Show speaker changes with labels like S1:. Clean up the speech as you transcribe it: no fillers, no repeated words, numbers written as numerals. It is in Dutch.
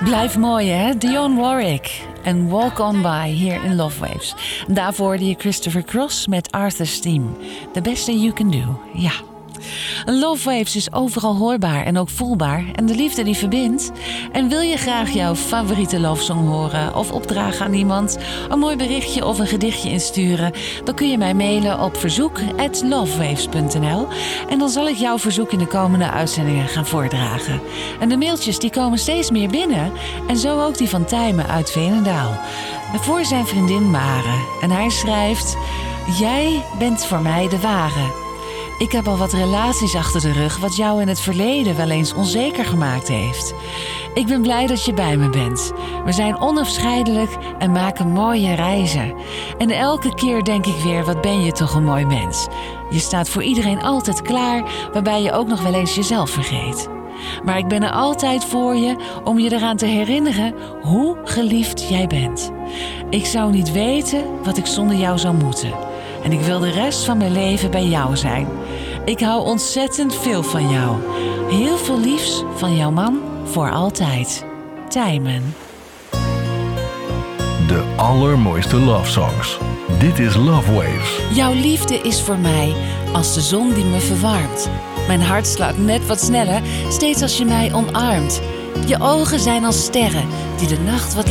S1: Blijf mooi, hè? Dionne Warwick en Walk On By hier in Love Waves. Daarvoor hoorde je Christopher Cross met Arthur's Theme. The best that you can do, ja. Love Waves is overal hoorbaar en ook voelbaar. En de liefde die verbindt. En wil je graag jouw favoriete lovesong horen of opdragen aan iemand, een mooi berichtje of een gedichtje insturen, dan kun je mij mailen op verzoek@lovewaves.nl en dan zal ik jouw verzoek in de komende uitzendingen gaan voordragen. En de mailtjes die komen steeds meer binnen en zo ook die van Tijmen uit Veenendaal. Voor zijn vriendin Mare. En hij schrijft: jij bent voor mij de ware. Ik heb al wat relaties achter de rug wat jou in het verleden wel eens onzeker gemaakt heeft. Ik ben blij dat je bij me bent. We zijn onafscheidelijk en maken mooie reizen. En elke keer denk ik weer, wat ben je toch een mooi mens. Je staat voor iedereen altijd klaar, waarbij je ook nog wel eens jezelf vergeet. Maar ik ben er altijd voor je om je eraan te herinneren hoe geliefd jij bent. Ik zou niet weten wat ik zonder jou zou moeten. En ik wil de rest van mijn leven bij jou zijn. Ik hou ontzettend veel van jou. Heel veel liefs van jouw man voor altijd. Tijmen.
S2: De allermooiste love songs. Dit is Love Waves.
S1: Jouw liefde is voor mij als de zon die me verwarmt. Mijn hart slaat net wat sneller, steeds als je mij omarmt. Je ogen zijn als sterren die de nacht wat